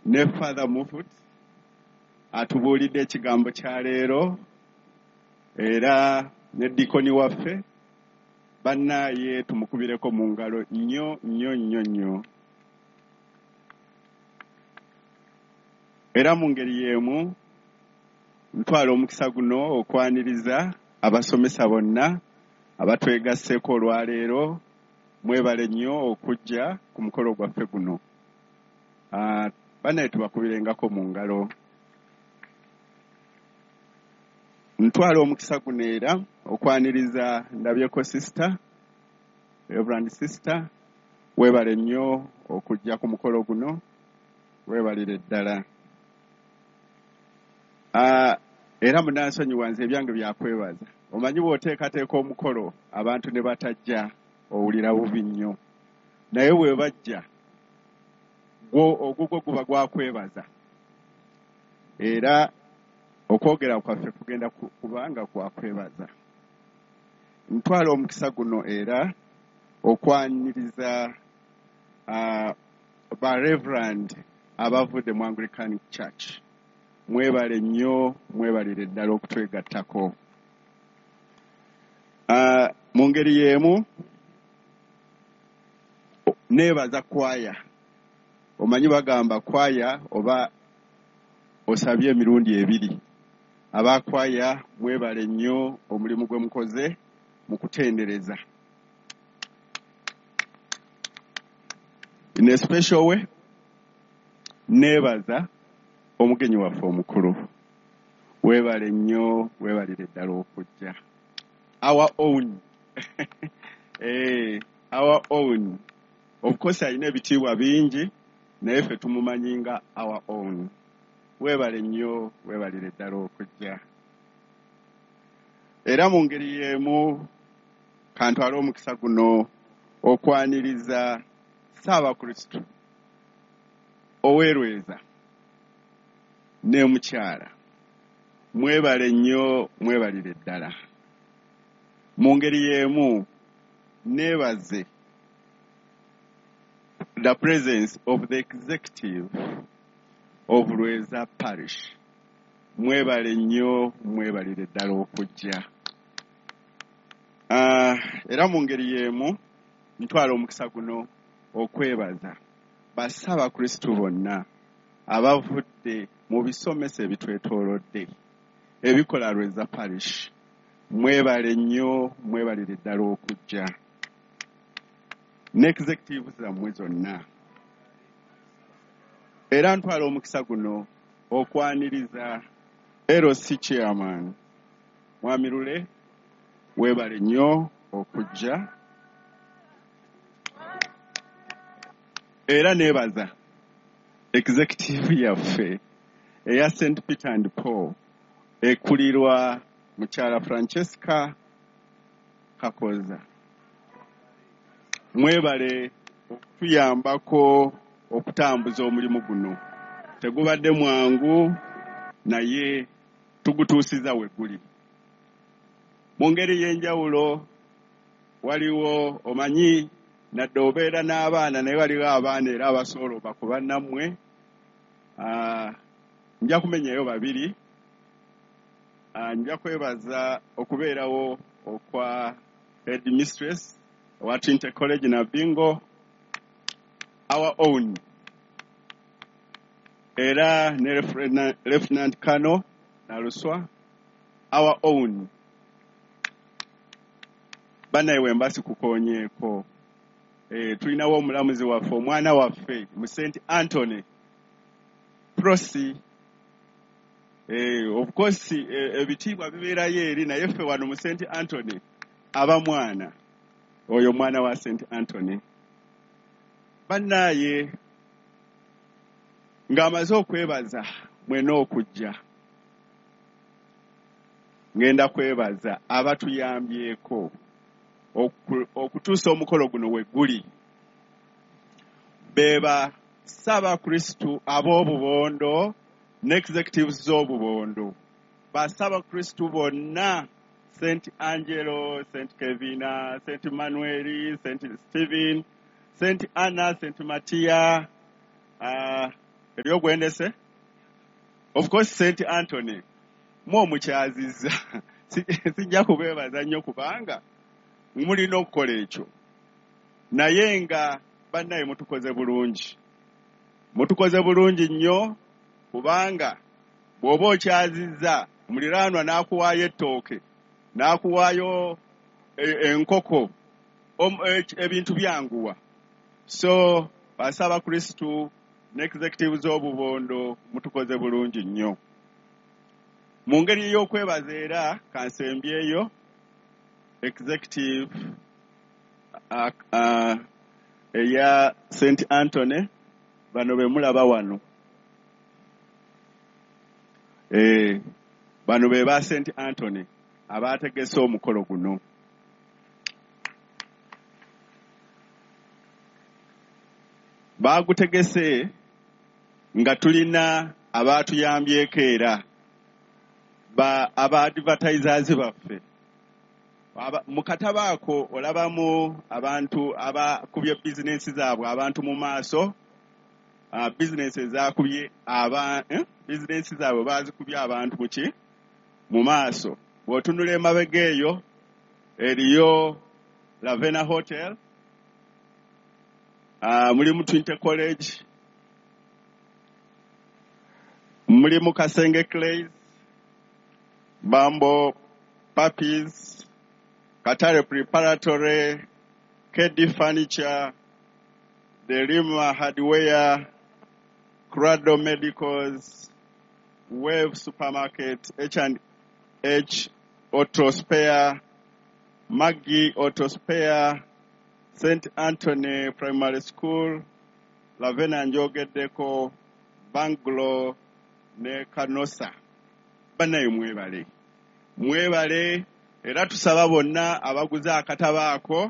ne Father Mufut atubuulidde ekigambo kya leero era ne dikoni waffe bannaye tumukubireko mu ngalo nnyo. Era mu ngeri y'emu ntwala omukisa guno okwaniriza abasomesa bonna abatwegasseeko olwaleero. Mwebale nnyo okujja ku mukolo gwaffe guno. Bannaye tubakubirengako mu ngalo. Ntwala omukisa guno era okwaniriza ndabyeko sister, Reverend sister, weebale nnyo okujja ku mukolo guno. Weebalire ddala. Era munansonyiwa nze ebyange byakwebaza. Omanyi bw'oteekateeka omukolo abantu ne batajja owulira bubi nnyo. Naye bwe bajja ogugwo guba gwakwebaza. Era okwogera kwaffe kugenda kubanga kwakwebaza. Ntwala omukisa guno era okwaniriza ba Reverend abavudde mu Anglican Church. Mwebale nnyo, mwebalire ddala okutwegattako. Mu ngeri y'emu neebaza kwaya. Omanyi bagamba kwaya oba osabye emirundi ebiri. Abakwaya mwebale nnyo omulimu gwe mukoze mu kutendereza. In a special way, neebaza omugenyi waffe omukulu. Weebale nnyo, weebalire ddala okujja. Our own. Our own. Of course, alina ebitiibwa bingi, naye ffe tumumanyi nga our own. Weebale nnyo, weebalire ddala okujja. Era mu ngeri y'emu kantwala omukisa guno okwaniriza Ssaabakristu oweerweza ne mukyala. Mwebale nnyo, mwebalire ddala. Mu ngeri y'emu neebaze the presence of the executive of Lweza Parish. Mwebale nnyo, mwebalire ddala okujja. Era mu ngeri y'emu ntwala omukisa guno okwebaza Bassaabakristu bonna abavudde mu bisomesa ebitwetoolodde ebikola Lweza Parish. Mwebale nnyo, mwebalire ddala okujja. Ne executive zammwe zonna. Era ntwala omukisa guno okwaniriza LC Chairman Mwami Lule. Weebale nnyo okujja. Era neebaza executive yaffe eya St. Peter and Paul ekulirwa mukyala Francesca Kakoza. Mwebale okutuyambako okutambuza omulimu guno. Tegubadde mwangu naye tugutuusiza we guli. Mu ngeri y'enjawulo waliwo omanyi nadde obeera n'abaana naye waliwo abaana era abasobola bakuba nammwe. Nja kumenyayo babiri. Nja kwebaza okubeerawo okwa headmistress wa Trinity College na Bingo, our own. Era ne Lieutenant Colonel Naluswa, our own. Bannaye wembasi kukonyeeko. Tulinawo omulamuzi waffe omwana waffe mu St. Anthony Prosi. Of course ebitiibwa bibeerayo eri naye ffe wano mu St. Anthony aba mwana oyo mwana wa St. Anthony. Bannaye ng'amaze okwebaza mwena okujja, ngenda kwebaza abatuyambyeko okutuusa omukolo guno we guli. Beba Ssaabakristu ab'obubondo ne executives z'obubondo. Bassaabakristu bonna, St. Angelo, St. Kevina, St. Manuel, St. Stephen, St. Anna, St. Matia, eryogwendese of course St. Anthony mukyazizza sijja kubeebaza nnyo kubanga mulina okukola ekyo naye nga bannaye mutukoze bulungi nnyo kubanga bw'oba okyazizza muliraanwa n'akuwaayo ettooke n'akuwaayo enkoko ebintu byanguwa so basaba Kristu ne executive z'obubondo mutukoze bulungi nnyo mu ngeri y'okwebaza era kansembyeyo executive eya St. Anthony bano be mulaba wano bano be ba St. Anthony abategese omukolo guno bagutegese nga tulina abatuyambyeko era aba advertisers baffe mu katabo ako olabamu abantu abakubye bizinensi zaabwe abantu mu maaso bizinensi ezakubye bizinensi zaabwe bazikubye abantu mu maaso bw'otunula emabega eyo eriyo Lavena Hotel mulimu Trinity College mulimu Kasenge Clays Bambo Puppies Katare Preparatory KD Furniture Delima Hardware Crado Medicals Wave Supermarket H&H Auto Spare Maggie Auto Spare St. Anthony Primary School Lavena Njogedeko Banglo ne Kanosa bannaye mwebale era tusaba bonna abaguze akatabo ako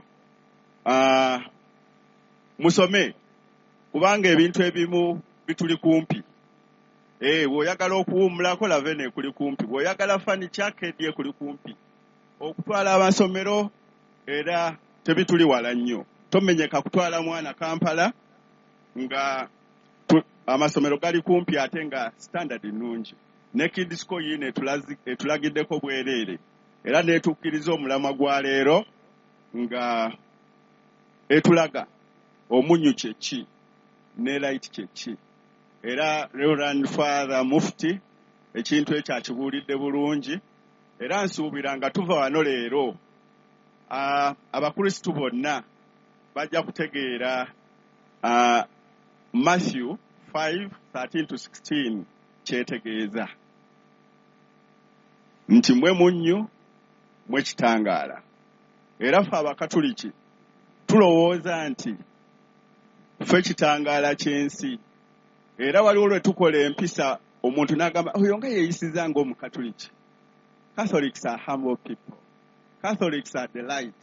musome kubanga ebintu ebimu bituli kumpi bw'oyagala okuwumulako Lavena kuli kumpi bw'oyagala furniture KD kuli kumpi okutwala amasomero era tebituli wala nnyo tomenyeka kutwala mwana Kampala nga amasomero gali kumpi ate nga standard nnungi ne Kids Co yine etulagiddeko bwereere era netukkiriza omulamwa gwa leero nga etulaga omunyu kyeki ne light kyeki era Reverend Father Mufti ekintu ekyo akibuulidde bulungi era nsuubira nga tuva wano leero abakristu bonna bajja kutegeera Matthew 5:13-16 kyetegeeza nti mwe munnyu mwe kitangaala era ffe abakatuliki tulowooza nti ffe kitangaala ky'ensi era waliwo lwe tukola empisa omuntu n'agamba oyo nga yeeyisiza ng'omukatuliki. Catholics are humble people. Catholics are the light.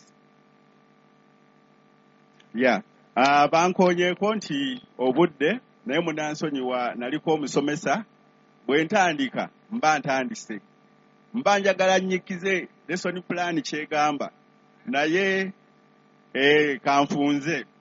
Bankoonyeeko nti obudde naye munansonyiwa naliko omusomesa bwe ntandika mba ntandise mba njagala nnyikize lesson plan kyegamba naye kanfunze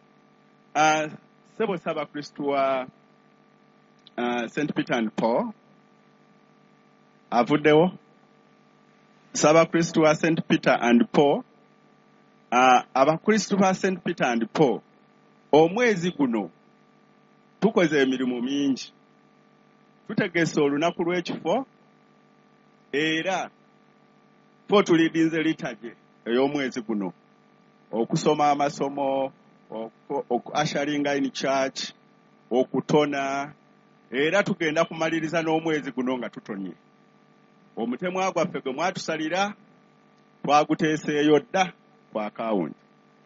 sebo saba Kristu wa St. Peter and Paul avuddewo saba Kristu wa St. Peter and Paul abakristu ba St. Peter and Paul omwezi guno tukoze emirimu mingi tutegese olunaku lw'ekifo era fo tulidinze litage ey'omwezi guno okusoma amasomo asharinga in church okutona era tugenda kumaliriza n'omwezi guno nga tutonye omutemwa gwaffe gwe mwatusalira twaguteeseeyo dda kwa akawunti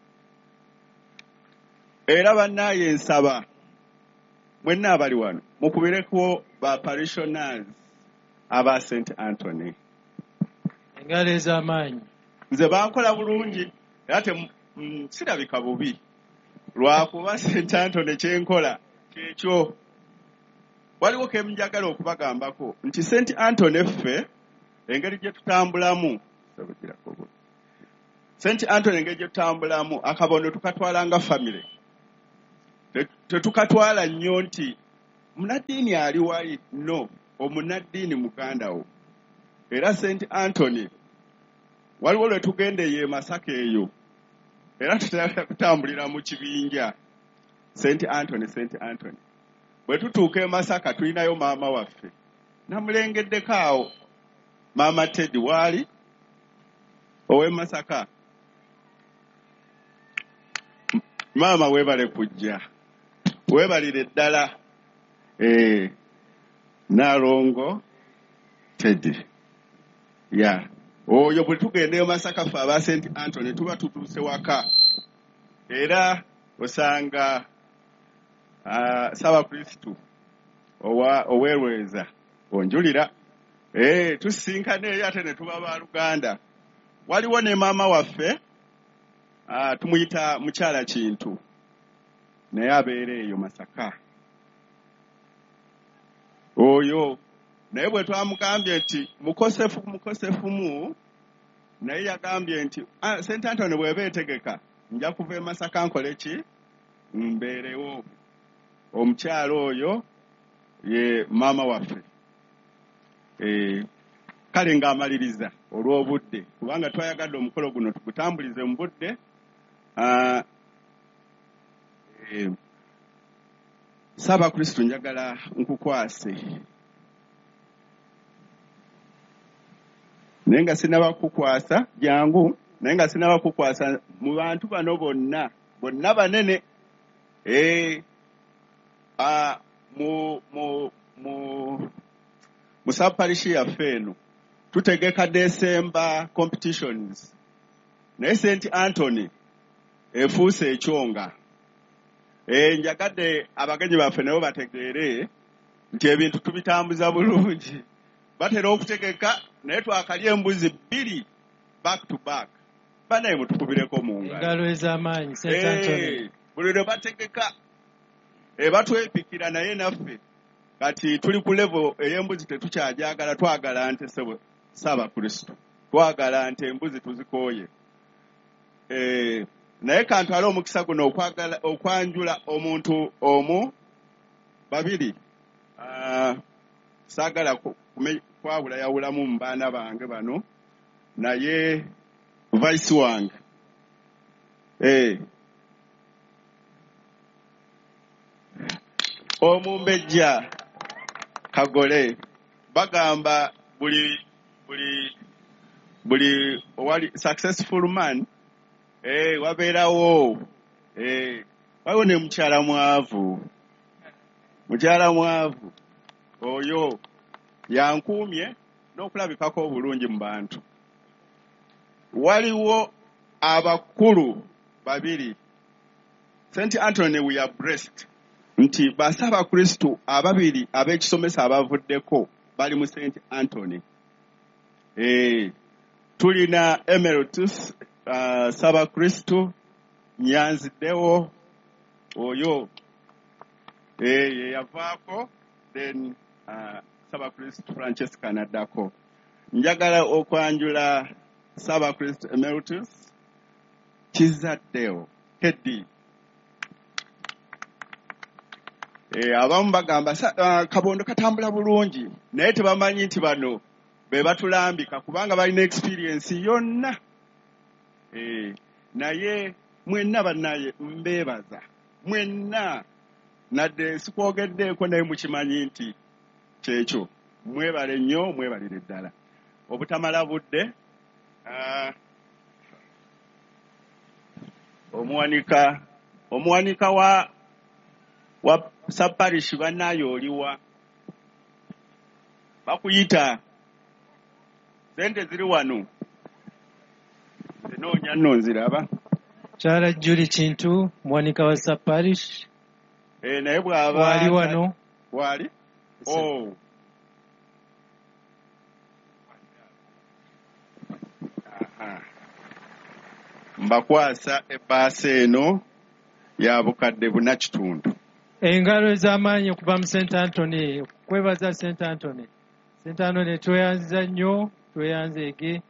era bannaye nsaba mwenna abali wano mukubireko ba parishioners aba St. Anthony engalo ez'amaanyi nze bankola bulungi era sirabika bubi lwakuba St. Anthony kyenkola kyekyo waliwo kemnjagala okubagambako nti St. Anthony ffe engeri gye tutambulamu St. Anthony engeri gye tutambulamu akabondo tukatwala nga family tetukatwala nnyo nti munaddiini ali wali no omunaddiini muganda wo era St. Anthony waliwo lwe tugendeye Masaka eyo era tutera kutambulira mu kibinja St. Anthony bwe tutuuka e Masaka tulinayo maama waffe namulengeddeko awo maama Teddy waali ow'e Masaka. Maama weebale kujja weebalire ddala Nalongo Teddy oyo bwe tugenda e Masaka ffe aba St. Anthony tuba tutuuse waka era osanga Ssaabakristu oweerweza onjulira tusisinkana eyo ate ne tuba baaluganda. Waliwo ne maama waffe tumuyita mukyala Kintu naye abeera eyo Masaka oyo naye bwe twamugambye nti mukosefumu naye yagambye nti St. Anthony bw'eba etegeka nja kuva e Masaka nkole ki mbeerewo. Omukyala oyo ye maama waffe kale ng'amaliriza olw'obudde kubanga twayagadde omukolo guno tugutambulize mu budde. Ssaabakristu njagala nkukwase naye nga sinaba kukwasa jangu naye nga sinaba kukwasa mu bantu bano bonna banene mu subparishi yaffe eno tutegeka December competitions naye St. Anthony efuuse ekyonga. Njagadde abagenyi baffe nabo bategeere nti ebintu tubitambuza bulungi. Batera okutegeka naye twakalya embuzi 2 back to back. Banaye mutukubireko mu ngalo. Engalo ez'amaanyi St. Anthony. Buli lwe bategeka batwepikira naye naffe kati tuli ku level ey'embuzi tetukyajagala twagala nte Ssaabakristu twagala nte embuzi tuzikooye. Naye kantwale omukisa guno okwanjula omuntu omu 2 saagala kwawula yawulamu mu baana bange bano naye vice wange Omumbejja Kagole bagamba buli owali successful man wabeerawo waliwo ne mukyala mwavu oyo yankuumye n'okulabikako obulungi mu bantu. Waliwo abakulu 2 St. Anthony we are blessed nti Ssaabakristu 2 ab'ekisomesa abavuddeko bali mu St. Anthony. Tulina Emeritus Ssaabakristu Nyanziddewo oyo yavaako then Ssaabakristu Francesca naddako. Njagala okwanjula Ssaabakristu Emeritus Kizaddewo Teddy. Abamu bagamba kabondo katambula bulungi naye tebamanyi nti bano be batulambika kubanga balina experience yonna. Naye mwenna bannaye mbeebaza mwenna nadde sikwogeddeeko naye mukimanyi nti kyekyo mwebale nnyo mwebalire ddala obutamala budde. Omuwanika wa subparish bannayo oliwa bakuyita sente ziri wano zenoonya nno nziraba. Kyala Julie Kintu muwanika wa subparish naye bw'aba wali wano wali mbakwasa ebbaasa eno ya bukadde 4.5. Engalo ez'amaanyi okuva mu St. Anthony. Kwebaza St. Anthony. St. Anthony tweyanza nnyo tweyanzeege.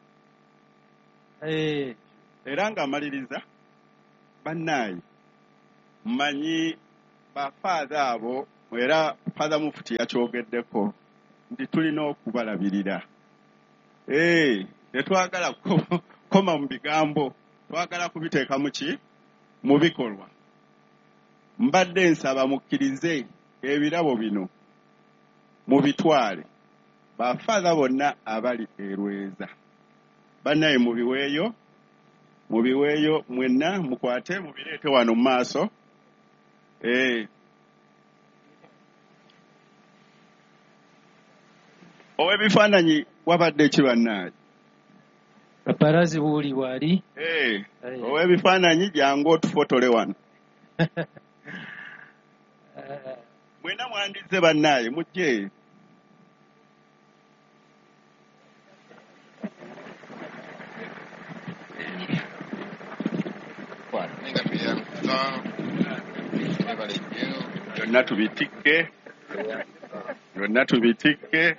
Era ng'amaliriza bannaayi mmanyi bafaaza abo era Father Mufti yakyogeddeko nti tulina okubalabirira. Tetwagala koma mu bigambo, twagala kubiteeka mu bikolwa. Mbadde nsaba mukkirize ebirabo bino mu bitwale bafaaza bonna abali erweza. Bannaye mu biweeyo mwenna mukwate mubireete wano mu maaso. Ow'ebifaananyi wabadde ki bannaye? Paparazi buuli wali. Ow'ebifaananyi jangu otufotole wano. Mwenna mwandize bannaye mujje. Byonna tubitikke.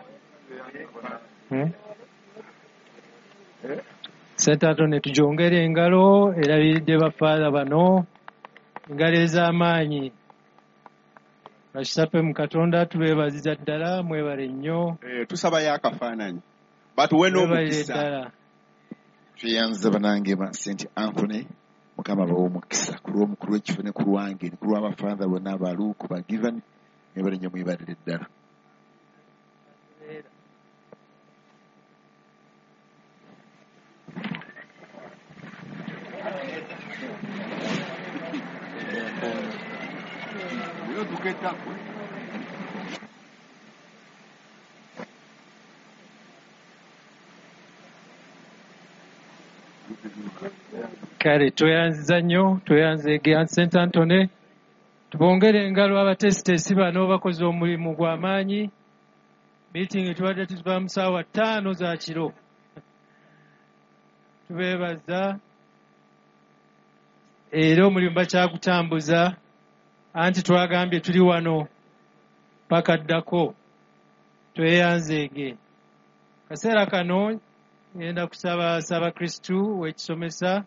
St. Anthony tujongere engalo erabiridde bafaala bano engalo ez'amaanyi. Bakisape mu Katonda tubeebaziza ddala mwebale nnyo. Tusabayo akafaananyi batuwe n'omukisa. Tuyanze banange ba St. Anthony Mukama bawo omukisa ku lw'omukulu w'ekifo ne ku lwange ne ku lw'abafaanza bonna abaluuku ba Given mwebale nnyo mwebalire ddala. Kale tweyanziza nnyo, tweyanze St. Anthony. Tubongere engalo abatesitesi bano bakoze omulimu gw'amaanyi. Meeting tubadde tuziba mu ssaawa 5 za kiro. Tubeebaza era omulimu bakyagutambuza anti twagambye tuli wano paka ddako. Tweyanzeege. Kaseera kano ngenda kusaba Kristu w'ekisomesa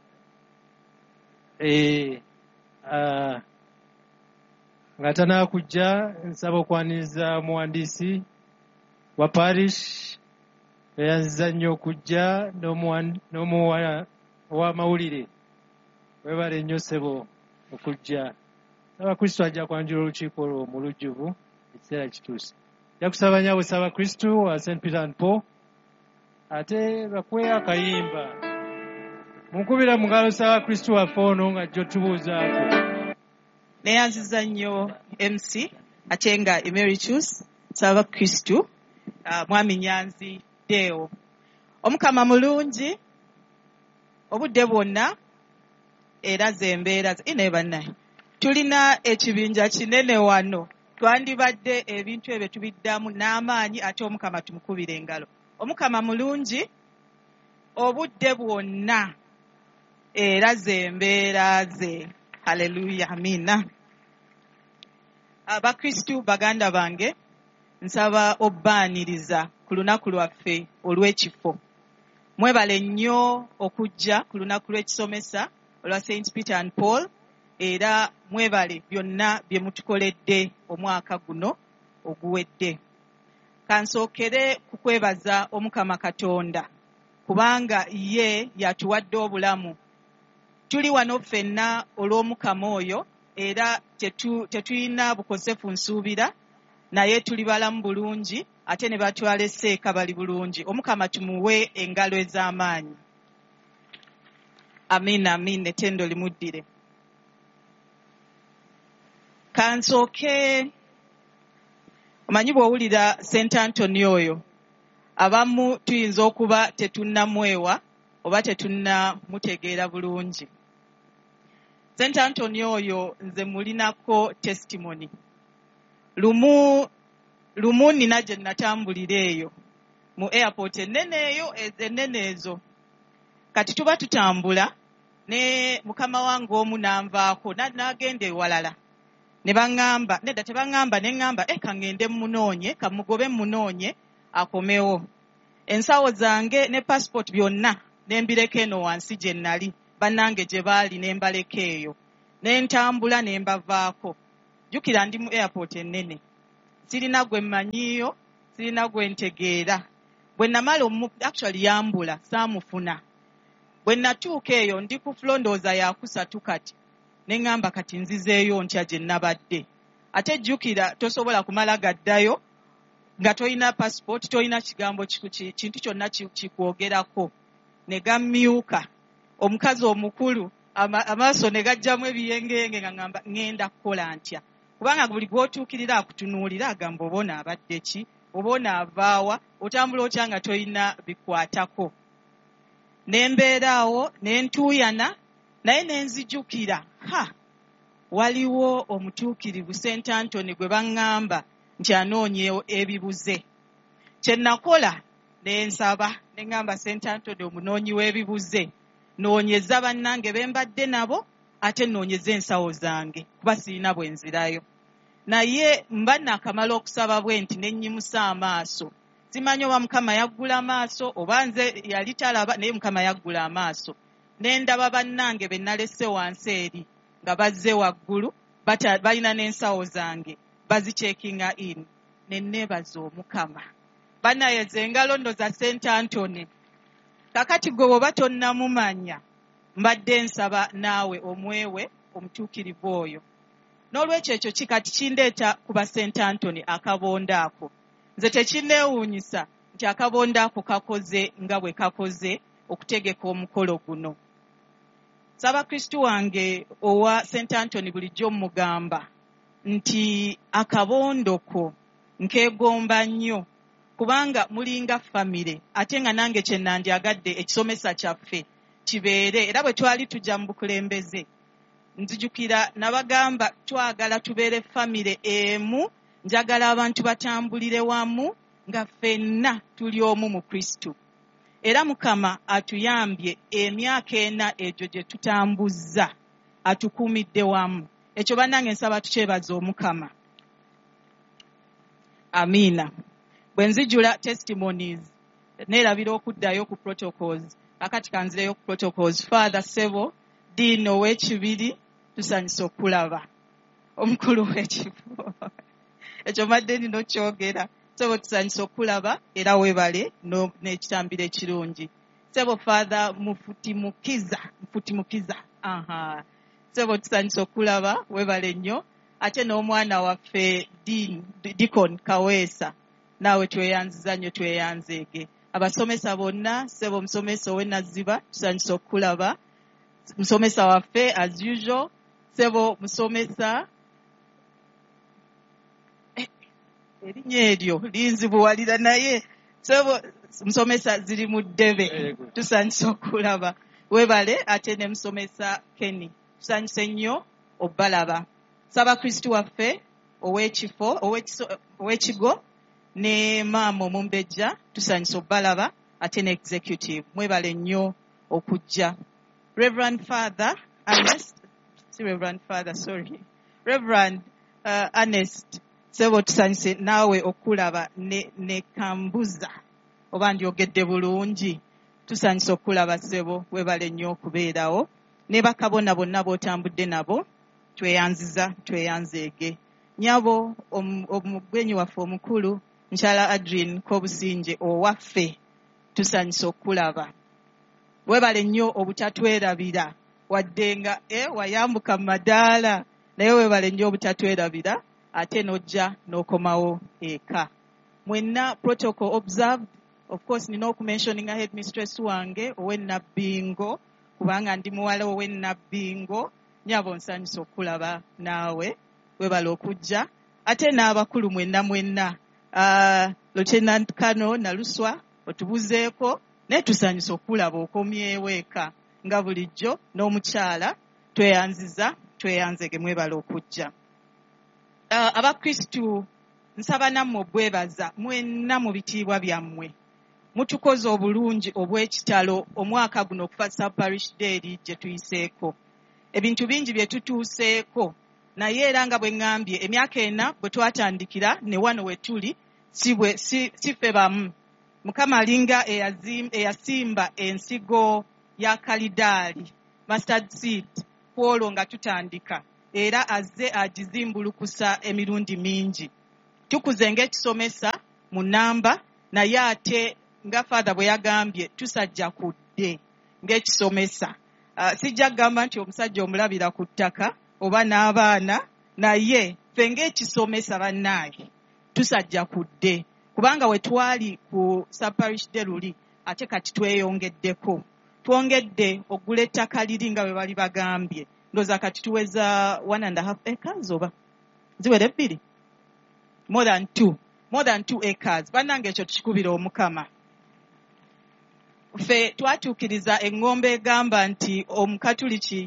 nga tanaakujja nsaba okwaniriza omuwandiisi wa parish eyanziza nnyo okujja n'ow'amawulire. Webale nnyo ssebo okujja. Saba Kristu ajja kwanjula olukiiko lwo mu lujjuvu ekiseera kituuse. Ajja kusaba nnyabo saba Kristu wa St. Peter and Paul ate bakuwe akayimba. Munkubira mu ngalo saba Kristu waffe ono nga jjo tubuuzaako. Neyanziza nnyo MC ate nga Emeritus saba Kristu Mwami Nyanzi Deo. Omukama mulungi obudde bwonna era zembeera ine bannaye. Tulina ekibinja kinene wano. Twandibadde ebintu ebyo tubiddamu n'amaanyi ate omukama tumukubira engalo. Omukama mulungi obudde bwonna era zembeera ze. Haleluya, amina. Abakristu baganda bange nsaba obbaaniriza ku lunaku lwaffe olw'ekifo. Mwebale nnyo okujja ku lunaku lw'ekisomesa olwa St. Peter and Paul era mwebale byonna bye mutukoledde omwaka guno oguwedde. Kansookere ku kwebaza omukama Katonda kubanga ye yatuwadde obulamu. Tuli wano ffenna olw'omukama oyo era tetulina bukosefu nsuubira naye tuli balamu bulungi ate ne batwala esseeka bali bulungi. Omukama tumuwe engalo ez'amaanyi. Amina, amina, ettendo limuddire. Kansooke omanyi bw'owulira St. Anthony oyo abamu tuyinza okuba tetunnamwewa oba tetunnamutegeera bulungi. St. Anthony oyo nze mulinako testimony. Lumu nina gye natambulira eyo mu airport ennene eyo ennene ezo. Kati tuba tutambula ne mukama wange omu nanvaako n'agenda ewalala. Ne baŋŋamba nedda tebaŋŋamba ne ŋŋamba kangende munoonye kamugobe munoonye akomewo. Ensawo zange ne passport byonna ne mbireka eno wansi gye nnali bannange gye baali ne mbaleka eyo. Ne ntambula ne mbavaako. Jjukira ndi mu airport ennene. sirina gwe mmanyiyo, sirina gwe ntegeera. Bwe namala actually yambula saamufuna. Bwe natuuka eyo ndi ku floor ndowooza yakusatu kati. Ne ŋŋamba kati nzizeeyo ntya gye nnabadde. Ate jjukira tosobola kumala gaddayo nga toyina passport, toyina kigambo kintu kyonna kikwogerako. Ne gammyuka. Omukazi omukulu amaaso ne gajjamu ebiyengeyenge nga ŋŋamba ŋŋenda kukola ntya. Kubanga buli gw'otuukirira akutunuulira agamba oba onaabadde ki, oba onaavaawa, otambula otya nga toyina bikwatako. Ne mbeeraawo ne ntuuyana naye ne nzijukira waliwo omutuukirivu St. Anthony gwe baŋŋamba nti anoonye ebibuze. Kye nakola ne nsaba ne ŋŋamba St. Anthony omunoonyi w'ebibuze, noonyeza bannange be mbadde nabo ate noonyeza ensawo zange kuba sirina bwe nzirayo. Naye mba nakamala okusaba bwe nti ne nnyimusa amaaso. Simanyi oba Mukama yaggula amaaso oba nze yali talaba, naye Mukama yaggula amaaso. Ne ndaba bannange be nalese wansi eri nga bazze waggulu balina n'ensawo zange bazicheckinga in. Ne neebaza Omukama. Bannayeze engalo ndo za St. Anthony. Kakati gwe bw'oba tonnamumanya mbadde nsaba naawe omwewe omutuukirivu oyo. N'olwekyo ekyo kikati kindeeta kuba St. Anthony akabonde ako. Nze tekinneewuunyisa nti akabonde ako kakoze nga bwe kakoze okutegeka omukolo guno. Saba Kristu wange owa St. Anthony bulijjo mugamba nti akabondo ko nkeegomba nnyo kubanga mulinga famire ate nga nange kye nandyagadde ekisomesa kyaffe kibeere era bwe twali tujja mu bukulembeze nzijukira nabagamba twagala tubeere famire emu, njagala abantu batambulire wamu nga ffenna tuli omu mu Kristu. Era Mukama atuyambye emyaka 4 egyo gye tutambuzza atukuumidde wamu. Ekyo bannange nsaba tukyebaza Omukama. Amiina. Bwe nzijula testimonies neerabira okuddayo ku protocols. Kakati kanzireyo ku protocols. Father Sebo, Dean ow'ekibiri, tusanyusa okulaba. Omukulu w'ekifo. Ekyo madde nino kyogera. Sebo tusanyusa okulaba era weebale n'ekitambiro ekirungi. Sebo Father mufutimukiza. Sebo tusanyusa okulaba weebale nnyo. Ate n'omwana waffe Deacon Kaweesa. Naawe tweyanziza nnyo tweyanzeege. Abasomesa bonna, Sebo musomesa ow'e tusanyusa okulaba. Musomesa waffe as usual. Sebo musomesa erinnya eryo linzibuwalira naye Sebo musomesa ziri mu ddebe. Tusanyusa okulaba. Weebale ate ne musomesa Kenny. Tusanyuse nnyo obbalaba. Saba Kristu waffe ow'ekifo ow'ekigo ne maama Omumbejja tusanyusa obbalaba ate ne executive. Mwebale nnyo okujja. Reverend Father Ernest, Sebo tusanyuse naawe okulaba ne Kambuza oba ndyogedde bulungi. Tusanyusa okulaba Sebo, weebale nnyo okubeerawo. Ne bakabona bonna b'otambudde nabo tweyanzeege. Nyabo omugwenyi waffe omukulu Nkyala Adrian Kobusinje owaffe tusanyusa okulaba. Weebale nnyo obutatwerabira wadde nga wayambuka mu madaala naye weebale nnyo obutatwerabira ate n'ojja n'okomawo eka. Mwenna protocol observed. Of course nina okumentioninga headmistress wange ow'e-Nabbingo kubanga ndi muwala ow'e-Nabbingo. Nyabo nsanyusa okulaba naawe weebale okujja ate n'abakulu mwenna Lieutenant Kano Naluswa otubuzeeko naye tusanyusa okulaba okomyewo eka nga bulijjo n'omukyala tweyanzege mwebale okujja. Abakristu nsaba nammwe obwebaza mwenna mu bitiibwa byammwe. Mutukoze obulungi obw'ekitalo omwaka guno okufa Sub-Parish Day gye tuyiseeko. Ebintu bingi bye tutuuseeko naye era nga bwe ŋŋambye emyaka 4 bwe twatandikira ne wano we tuli si ffe bamu. Mukama alinga eyasimba ensigo ya kalidaali mustard seed kwolwo nga tutandika era azze agizimbulukusa emirundi mingi. tukuze ng'ekisomesa mu nnamba naye ate nga father bwe yagambye tusajja ku dde ng'ekisomesa. Sijja kugamba nti omusajja omulabira ku ttaka oba n'abaana, naye ffe ng'ekisomesa bannaaye tusajja ku dde, kubanga we twali ku subparish de luli ate kati tweyongeddeko. Twongedde okugula ettaka liri nga bwe bali bagambye. Ndowooza kati tuweza 1.5 acres oba ziwere 2? More than 2 acres. Bannange ekyo tukikubira Omukama. Ffe twatuukiriza eŋŋombe egamba nti Omukatuliki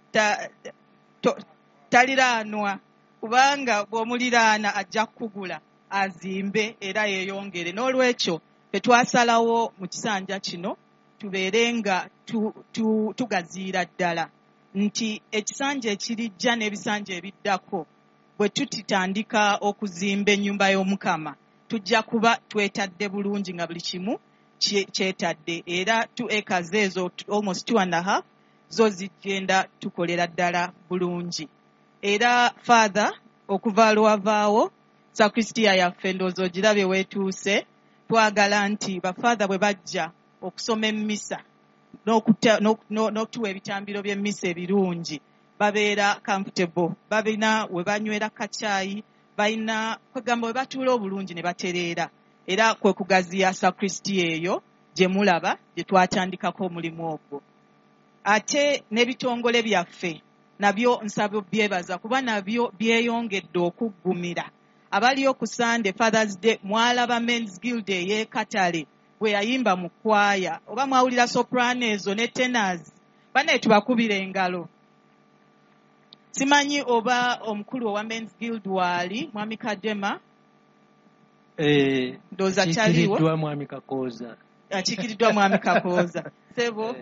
taliraanwa, kubanga bw'omuliraana ajja kukugula azimbe era yeeyongere. N'olwekyo ffe twasalawo mu kisanja kino tubeere nga tugaziira ddala nti ekisanja ekirijja n'ebisanja ebiddako bwe tutitandika okuzimba ennyumba y'Omukama tujja kuba twetadde bulungi nga buli kimu kyetadde, era 2 acres ezo almost 2.5 zo zigenda tukolera ddala bulungi. Era father okuva lwavaawo sakristia yaffe ndowooza ogirabye weetuuse, twagala nti bafather bwe bajja okusoma emmisa n'okutuwa ebitambiro by'emmisa ebirungi babeera comfortable, babina we banywera kacaayi, balina kwegamba we batuula obulungi ne batereera. Era kwe kugaziya sakristia eyo gye mulaba gye twatandikako omulimu ogwo. Ate n'ebitongole byaffe nabyo nsaba byebaza kuba nabyo byeyongedde okuggumira. Abaliyo ku Sunday Father's Day mwalaba Men's Guild ey'Ekatale bwe yayimba mu kwaya, oba mwawulira soprano ezo ne tenors, banaye tubakubira engalo. Simanyi oba omukulu owa Men's Guild waali Mwami Kadema? Ndoza chaliwo. Kikiridwa Mwami Kakooza. Kikiridwa Mwami Kakooza. Sebo.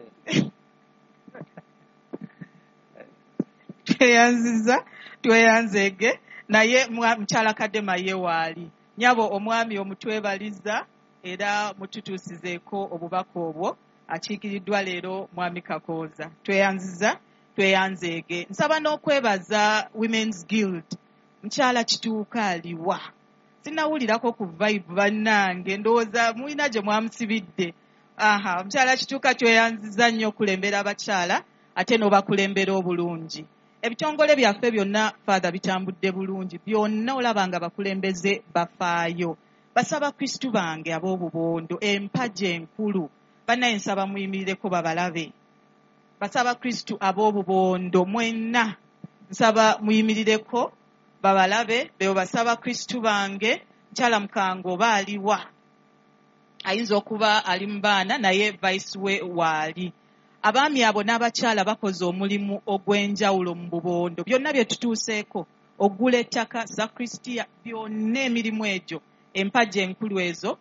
Tweyanzege naye mukyala Kadema ye waali. Nyabo omwami omutwebaliza era mututuusizeeko obubaka obwo, akiikiriddwa leero Mwami Kakooza. Tweyanzeege. Nsaba n'okwebaza Women's Guild. Mukyala Kituuka aliwa. Sinnawulirako ku vibe bannange, ndowooza mulina gye mwamusibidde. Mukyala Kituuka tweyanziza nnyo okulembera abakyala ate n'obakulembera obulungi. Ebitongole byaffe byonna father bitambudde bulungi, byonna olaba nga bakulembeze bafaayo. Basaba Kristu bange ab'obubondo empagi enkulu bannaye nsaba muyimirireko babalabe. Basaba Kristu ab'obubondo mwenna nsaba muyimirireko babalabe. Beo basaba Kristu bange. Mukyala Mukango oba aliwa, ayinza okuba ali mu baana naye vice we waali. Abaami abo n'abakyala bakoze omulimu ogw'enjawulo mu bubondo. Byonna bye tutuuseeko okugula ettaka sakristia, byonna emirimu egyo empagi enkulu ezo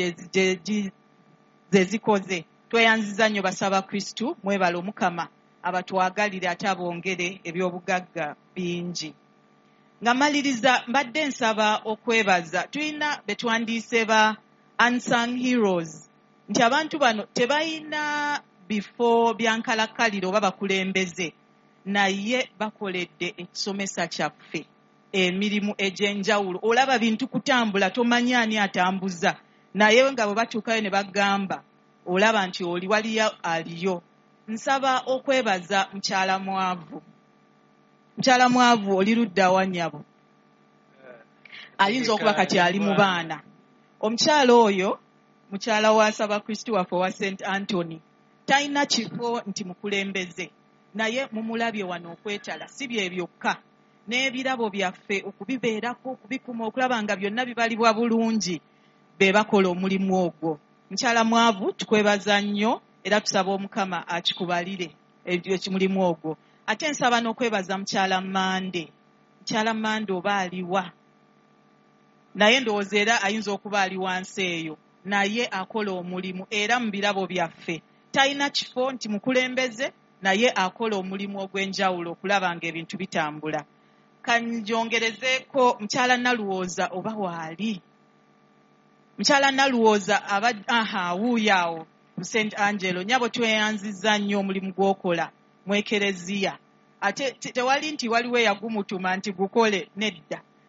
ze zikoze. Tweyanziza nnyo basaba Kristu, mwebale Omukama abatwagalire ate abongere ebyobugagga bingi. Nga maliriza mbadde nsaba okwebaza, tulina betwandiise ba unsung heroes nti abantu bano tebalina bifo byankalakkaliro oba bakulembeze, naye bakoledde ekisomesa kyaffe emirimu egy'enjawulo. Olaba bintu kutambula tomanyi ani atambuza, naye nga bwe batuukayo ne bagamba olaba nti oli waliyo aliyo. Nsaba okwebaza mukyala Mwavu. Mukyala Mwavu oli ludda wa nnyabo? Ayinza okuba kati ali mu baana. Omukyala oyo mukyala wa Saba Kristu waffe wa St. Anthony talina kifo nti mukulembeze, naye mumulabye wano okwetala si bye byokka n'ebirabo byaffe okubibeerako, okubikuma, okulaba nga byonna bibalibwa bulungi, be bakola omulimu ogwo. Mukyala Mwavu tukwebaza nnyo era tusaba Omukama akikubalire ekimulimu ogwo. Ate nsaba n'okwebaza mukyala Mande. Mukyala Mande oba aliwa, naye ndowooza era ayinza okuba ali wansi eyo, naye akola omulimu era mu birabo byaffe talina kifo nti mukulembeze, naye akola omulimu ogw'enjawulo okulaba nga ebintu bitambula. Kanjongerezeeko mukyala Naluwooza oba waali? Mukyala Naluwooza wuuyaawo mu St. Angelo. Nyabo tweyanziza nnyo omulimu gw'okola mu ekereziya. Ate tewali nti waliwo eyagumutuma nti gukole, nedda.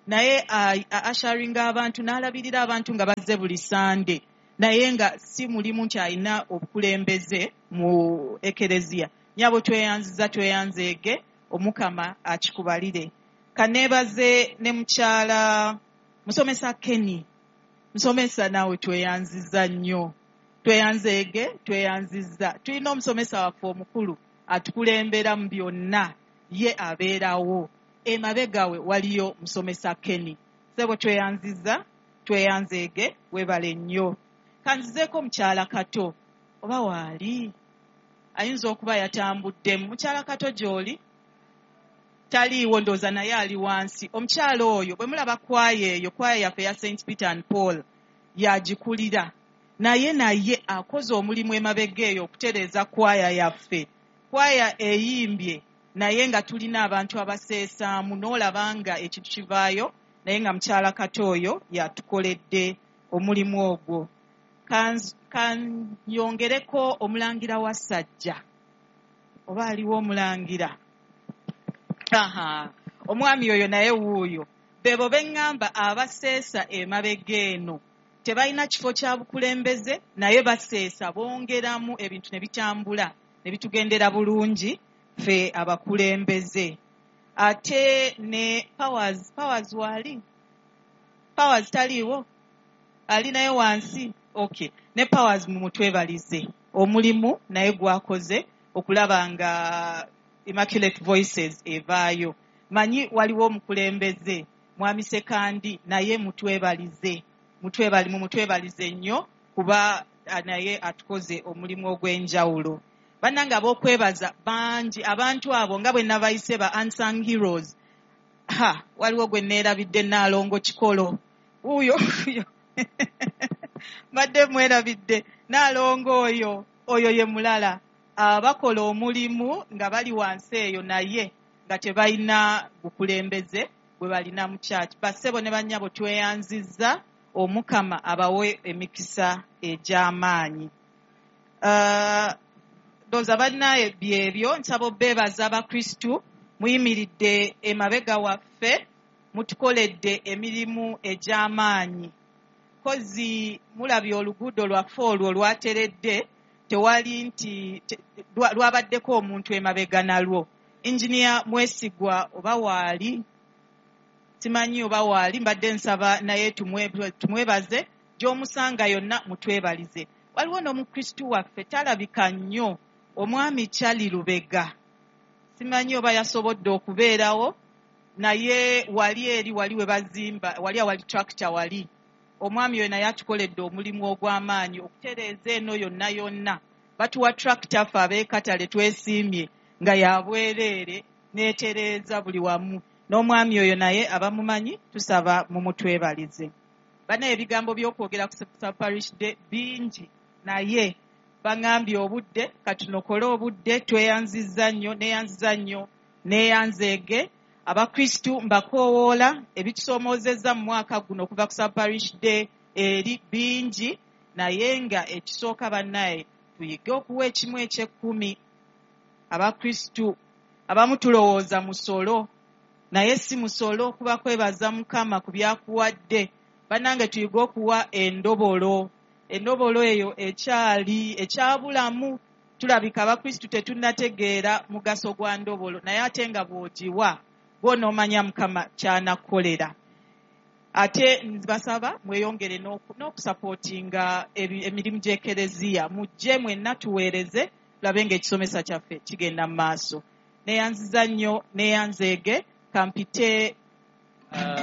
naye asharinga abantu n'alabirira abantu nga bazze buli Sande, naye nga si mulimu nti alina obukulembeze mu ekereziya. Nyabo tweyanzeege, Omukama akikubalire. Kaneebaze ne mukyala musomesa Kenny. Musomesa naawe tweyanziza nnyo. Tweyanzeege, tweyanziza. Tulina omusomesa waffe omukulu atukulembera mu byonna, ye abeerawo. Emabegawe waliyo musomesa Kenny. Sebo tweyanziza, tweyanzeege, webale nnyo. Kanzizeeko mukyala Kato. Oba waali? Ayinza okuba yatambuddemu. Mukyala Kato gy'oli? Taliiwo, ndooza naye ali wansi. Omukyala oyo bwe mulaba kwaya eyo, kwaya yaffe ya St. Peter and Paul, yagikulira. Naye akoze omulimu emabega eyo okutereeza kwaya yaffe. Kwaya eyimbye, naye nga tulina abantu abaseesaamu, n'olaba nga ekintu kivaayo, naye nga mukyala Kato oyo yatukoledde omulimu ogwo. Kanyongereko omulangira wa Ssajja. Oba aliwo omulangira? Omwami oyo naye wuuyo. Bebo beŋŋamba abaseesa emabega eno tebalina kifo kya bukulembeze, naye baseesa bongeramu ebintu ne bitambula ne bitugendera bulungi ffe abakulembeze. Ate ne Powers wali? Powers taliiwo? Ali naye wansi? Okay. Ne Powers mumutwebalize omulimu naye gwakoze okulaba nga Immaculate Voices evaayo. Manyi waliwo omukulembeze Mwami Sekandi, naye mutwebalize. Mumutwebalize nnyo kuba naye atukoze omulimu ogw'enjawulo. Bannanga ab'okwebaza bangi, abantu abo nga bwe nabayise ba unsung heroes. Waliwo gwe neerabidde Naalongo Kikolo. Uyo badde mwerabidde Naalongo oyo ye mulala. Bakola omulimu nga bali wansi eyo naye nga tebalina bukulembeze bwe balina mu church. Bassebo ne bannyabo tweyanzizza, Omukama abawe emikisa egy'amaanyi. Ndowooza bannaye byebyo. Nsaba obbeebaza Abakristu muyimiridde emabega waffe, mutukoledde emirimu egy'amaanyi. Kozi mulabye oluguudo lwaffe olwo lwateredde, tewali nti lwabaddeko omuntu emabega nalwo. Engineer Mwesigwa oba waali? Simanyi oba waali, mbadde nsaba naye tumwebaze, gy'omusanga yonna mutwebalize. Waliwo n'omukristu waffe talabika nnyo, Omwami Charlie Lubega. Simanyi oba yasobodde okubeerawo, naye wali we bazimba, wali tractor wali. Omwami oyo naye atukoledde omulimu ogw'amaanyi okutereeza eno yonna. Batuwa tractor ffe ab'ekatale twesiimye nga yabwereere n'etereeza buli wamu. N'omwami oyo naye abamumanyi tusaba mumutwebalize. Bana ebigambo by'okwogera ku Parish Day bingi, naye baŋŋambye obudde katunokole obudde. Tweyanzizza nnyo, neeyanzeege. Abakristu mbakoowoola ebitusomoozezza mu mwaka guno okuva ku Parish Day eri bingi, naye nga ekisooka bannaye tuyige okuwa ekimu eky'ekkumi. Abakristu abamu tulowooza musolo, naye si musolo kuba kwebaza Mukama ku byakuwadde. Bannange tuyige okuwa endobolo. Endobolo eyo ekyabulamu. Tulabika Abakristu tetunnategeera mugaso gwa ndobolo, naye ate nga bw'ogiwa bw'onoomanya Mukama ky'anakolera. Ate basaba mweyongere n'okusapootinga emirimu gy'ekereziya. Mujje mwenna tuweereze, tulabe ng'ekisomesa kyaffe kigenda mu maaso. Neeyanziza nnyo, neeyanzeege, kampite